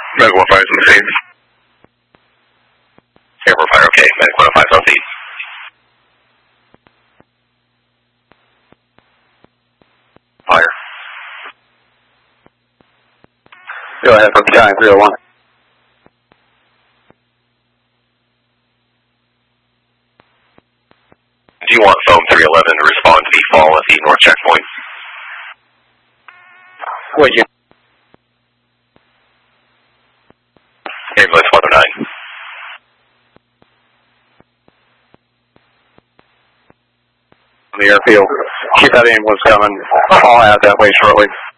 Medic 1-5 is on the scene. Airport fire, okay. Medic 105 southeast. Fire. Go ahead from Sky 301. Do you want foam 311 to respond to the fall at the north checkpoint? Would you? Ambulance 109. On the airfield. Keep that ambulance coming. I'll add that way shortly.